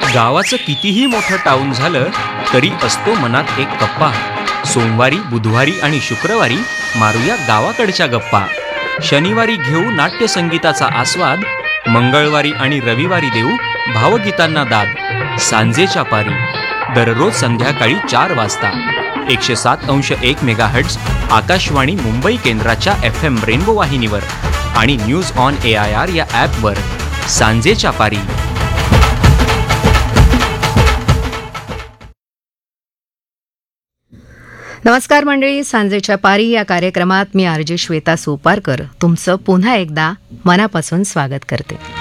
गावाचं कितीही मोठं टाऊन झालं तरी असतो मनात एक कप्पा. सोमवारी, बुधवारी आणि शुक्रवारी मारूया गावाकडच्या गप्पा. शनिवारी घेऊ नाट्यसंगीताचा आस्वाद. मंगळवारी आणि रविवारी देऊ भावगीतांना दाद. सांजेच्या पारी दररोज संध्याकाळी 4 वाजता 107.1 मेगाहर्ट्झ आकाशवाणी मुंबई केंद्राच्या FM रेनबो वाहिनीवर आणि न्यूज ऑन AIR या ॲपवर. सांजेच्या पारी. नमस्कार मंडळी, सांजेच्या पारी या कार्यक्रमात मी RJ श्वेता सोपारकर तुमचं पुन्हा एकदा मनापासून स्वागत करते.